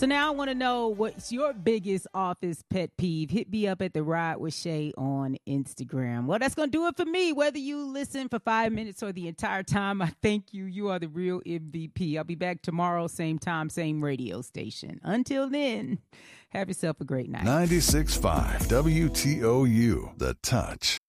So now I want to know, what's your biggest office pet peeve? Hit me up at The Ride with Shay on Instagram. Well, that's going to do it for me. Whether you listen for 5 minutes or the entire time, I thank you. You are the real MVP. I'll be back tomorrow, same time, same radio station. Until then, have yourself a great night. 96.5 WTOU, The Touch.